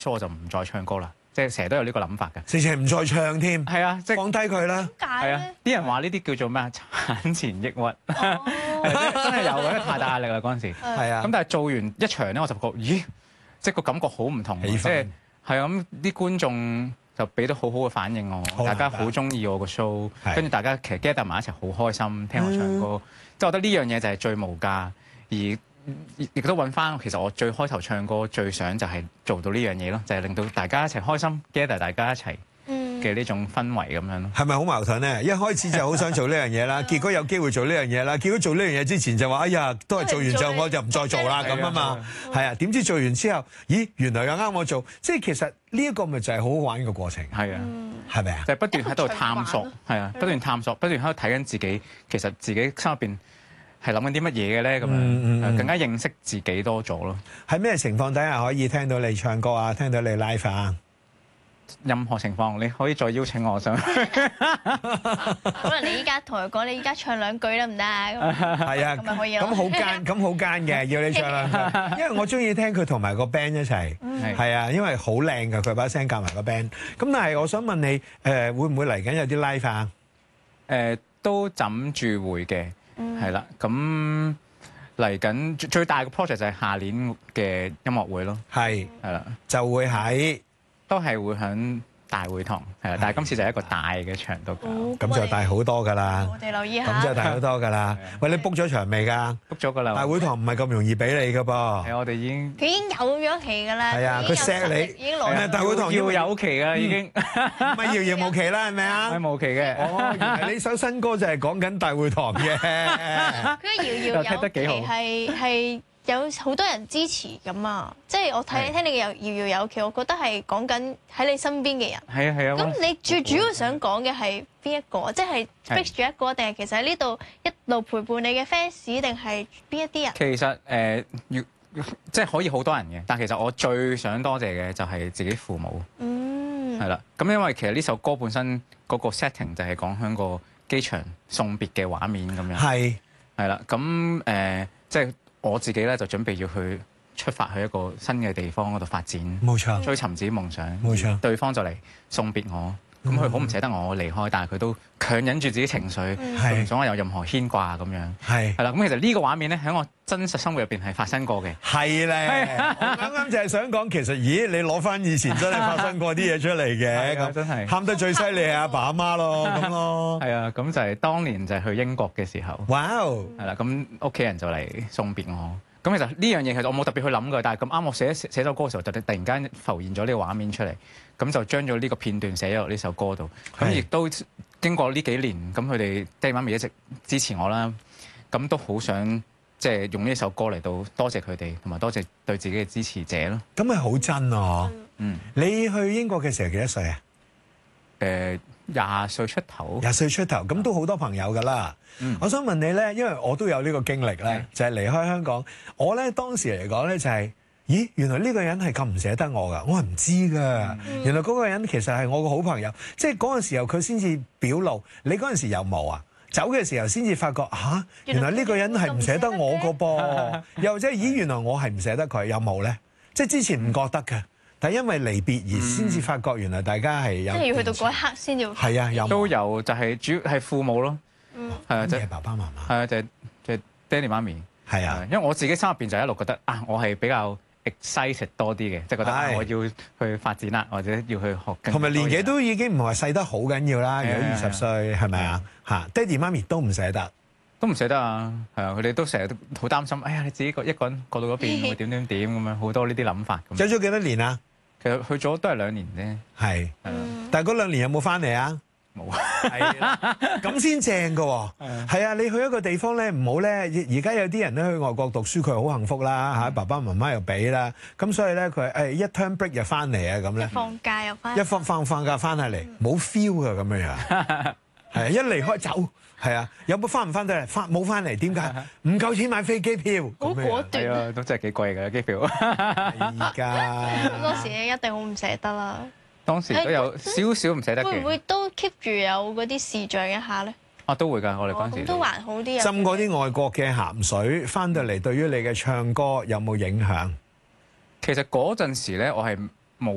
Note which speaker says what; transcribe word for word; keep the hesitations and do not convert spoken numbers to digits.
Speaker 1: 所以我就唔再唱歌啦。即係成日都有呢個諗法嘅，
Speaker 2: 直情唔再唱添。
Speaker 1: 係啊，即係
Speaker 2: 放低佢啦。
Speaker 3: 點解
Speaker 1: 係啊
Speaker 3: 咧？，
Speaker 1: 啲人話呢啲叫做咩啊？產前抑鬱，
Speaker 3: 哦
Speaker 1: 係真真係有，因為太大壓力啦嗰陣時。
Speaker 2: 係啊
Speaker 1: 咁。但係做完一場咧，我就覺咦，即係個感覺好唔同喎，
Speaker 2: 氣氛
Speaker 1: 即係係啊咁啲觀眾就俾到好好嘅反應我，
Speaker 2: 好難得
Speaker 1: 大家好中意我個 show，
Speaker 2: 係
Speaker 1: 跟住大家其實 gather 埋一齊好開心，聽我唱歌，即係我覺得呢樣嘢就係最無價，而亦亦都揾翻其實我最開頭唱歌最想就係做到呢樣嘢咯，就係令到大家一齊開心 gather 大家一齊
Speaker 3: 嗯，
Speaker 1: 嘅呢種氛圍咁樣咯。
Speaker 2: 係咪好矛盾咧？一開始就好想做呢樣嘢啦，結果有機會做呢樣嘢啦，結果做呢樣嘢之前就話：哎呀，都係做完之後我就唔再做啦咁啊嘛。係啊，點知做完之後，咦，原來又啱我做，即係其實呢一個咪就係好好玩嘅過程，
Speaker 1: 係啊，
Speaker 2: 係咪啊？
Speaker 1: 就係不斷喺度探索
Speaker 3: 一個循環咯，
Speaker 1: 係啊，不斷探索，不斷喺度睇緊自己，其實自己心入邊係諗緊啲乜嘢嘅咧，咁
Speaker 2: 嗯嗯嗯
Speaker 1: 樣更加認識自己多咗咯。
Speaker 2: 喺咩情況底下可以聽到你唱歌啊？聽到你 live 啊？
Speaker 1: 任何情況你可以再邀請我上。
Speaker 3: 可能你依家同佢講，你依家唱兩句得唔得啊？咁
Speaker 2: 係啊，
Speaker 3: 咁咪可以咯
Speaker 2: 咁好奸，咁好奸嘅，要你唱兩句，因為我中意聽佢同埋個 band 一齊，
Speaker 1: 係
Speaker 2: 係啊，因為好靚㗎，佢把聲夾埋個 band。咁但係我想問你，誒會唔會嚟緊有啲 live 啊？
Speaker 1: 誒都枕住會嘅，係啦。咁嚟緊最最大嘅 project 就係下年嘅音樂會咯，
Speaker 2: 係，
Speaker 1: 係啦，
Speaker 2: 就會喺。
Speaker 1: 都係會響大會堂，係啦。但係今次就係一個大嘅場度搞
Speaker 2: 咁就大好多㗎啦，
Speaker 3: 我哋留意下。
Speaker 2: 咁就大好多㗎啦。喂，你 book 咗場未㗎？
Speaker 1: book 咗㗎啦。
Speaker 2: 大會堂唔係咁容易俾你㗎
Speaker 1: 係
Speaker 2: 噃。
Speaker 1: 啊，我哋已經
Speaker 3: 佢已經有咗期㗎啦。
Speaker 2: 係啊
Speaker 3: 已經有
Speaker 2: 佢錫你
Speaker 3: 實力已經攞
Speaker 2: 係啊
Speaker 3: 咗。
Speaker 2: 大會堂
Speaker 1: 要有期㗎啦，已經
Speaker 2: 唔係遙遙無期啦，係咪啊？
Speaker 1: 係無期嘅。
Speaker 2: 哦，原來你首新歌就係講緊大會堂嘅。
Speaker 3: 佢嘅遙
Speaker 1: 又
Speaker 3: 遙
Speaker 1: 聽得幾好
Speaker 3: 有期係係有好多人支持咁啊！即係我睇
Speaker 1: 係
Speaker 3: 聽你嘅有遙遙有期，我覺得係講緊喺你身邊嘅人。
Speaker 1: 係啊係啊。
Speaker 3: 咁你最主要想講嘅係邊一個？即係 fix 住一個，定係其實喺呢度一路陪伴你嘅 fans，定係邊一啲人？
Speaker 1: 其實誒、呃，要即係可以好多人嘅，但其實我最想多謝嘅就係自己父母，
Speaker 3: 嗯，
Speaker 1: 係啦。咁因為其實呢首歌本身嗰個 setting 就係講響個機場送別嘅畫面咁樣，
Speaker 2: 係
Speaker 1: 係啦。咁誒、呃，即係我自己咧就準備要去出發去一個新嘅地方嗰度發展，
Speaker 2: 冇錯，
Speaker 1: 追尋自己夢想。
Speaker 2: 冇錯
Speaker 1: 對方就嚟送別我，咁佢好唔捨得我離開，但係佢都強忍住自己情緒，
Speaker 2: 係
Speaker 1: 唔想我有任何牽掛咁樣。
Speaker 2: 係
Speaker 1: 係啦，咁其實呢個畫面咧喺我真實生活入邊係發生過嘅。
Speaker 2: 係咧。我啱啱就係想講，其實咦，你攞翻以前真係發生過啲嘢出嚟嘅，
Speaker 1: 係啊
Speaker 2: 咁
Speaker 1: 真係
Speaker 2: 喊得最犀利係阿爸阿媽咯，咁咯。
Speaker 1: 係啊，咁就係當年就係去英國嘅時候，
Speaker 2: 哇哦！
Speaker 1: 係啦，咁屋企人就嚟送別我。咁其實呢樣嘢其實我冇特別去諗嘅，但係咁啱我寫寫首歌嘅時候，就突然間浮現咗呢個畫面出嚟，咁就將咗呢個片段寫咗落呢首歌度。咁
Speaker 2: 係
Speaker 1: 亦都經過呢幾年，咁佢哋爹哋媽咪一直支持我啦，咁都好想即係用呢首歌嚟到多謝佢哋，同埋多謝對自己嘅支持者咯。
Speaker 2: 咁咪好真啊！
Speaker 1: 嗯，
Speaker 2: 你去英國嘅時候幾多歲啊？
Speaker 1: 誒廿歲出頭，
Speaker 2: 廿歲出頭，咁都好多朋友㗎啦。
Speaker 1: 嗯
Speaker 2: 我想問你咧，因為我都有呢個經歷咧，就係離開香港。我咧當時嚟講咧就係、咦，原來呢個人係咁唔捨得我㗎，我係唔知㗎。原來嗰個人其實係我個好朋友，即係嗰陣時候佢先至表露。你嗰陣時有冇啊？走嘅時候先至發覺嚇，原來呢個人係唔捨得我個噃。又或者咦，原來我係唔捨得佢，有冇咧？即係之前唔覺得嘅，但係因為離別而先至發覺，原來大家係有
Speaker 3: 即係要去到嗰一刻先要。
Speaker 2: 係啊，有冇
Speaker 1: 都有，就係主要係父母咯，
Speaker 3: 嗯，
Speaker 1: 係啊，即係
Speaker 2: 係爸爸媽媽，
Speaker 1: 係啊，就係就係爹哋媽咪。
Speaker 2: 係啊，
Speaker 1: 因為我自己心入邊就一路覺得啊，我係比較 excited 多啲嘅，即係覺得啊
Speaker 2: 係
Speaker 1: 我要去發展啦，或者要去學更多嘢。
Speaker 2: 同埋年紀都已經唔係話細得好緊要啦。如果
Speaker 1: 係啊
Speaker 2: 二十歲係咪啊？嚇，爹哋媽咪都唔捨得。
Speaker 1: 都唔捨得啊，係啊，佢哋都成日都好擔心。哎呀，你自己一個一個人過到嗰邊會點點點咁樣，好多呢啲諗法咁。
Speaker 2: 走咗幾多年啊？
Speaker 1: 其實去咗都係兩年啫，
Speaker 2: 係，
Speaker 1: 係啊，
Speaker 2: 但係嗰兩年有冇翻嚟啊？
Speaker 1: 冇。
Speaker 2: 係啦，咁先正㗎喎。係啊，你去一個地方咧，唔好咧。而家有啲人咧去外國讀書，佢好幸福啦嚇，爸爸媽媽又俾啦，咁所以咧佢誒一 turn break 又翻嚟啊咁咧，
Speaker 3: 放假又翻。
Speaker 2: 一放放放假翻下嚟冇 feel 㗎咁樣樣。係啊，一離開走係啊，有冇翻唔翻到嚟？翻冇翻嚟，點解？唔夠錢買飛機票，
Speaker 3: 好
Speaker 2: 咁樣
Speaker 3: 果斷
Speaker 1: 係啊，都真係幾貴㗎機票。
Speaker 2: 而家
Speaker 3: 咁多時你一定好唔捨得啦。
Speaker 1: 當時都有少少唔捨得嘅，
Speaker 3: 會唔會都 keep 住有嗰啲視像一下咧？
Speaker 1: 啊都會㗎，我哋嗰陣時
Speaker 3: 咁都還好啲啊。
Speaker 2: 浸過啲外國嘅鹹水，翻到嚟對於你嘅唱歌有冇影響？
Speaker 1: 其實嗰陣時咧，我係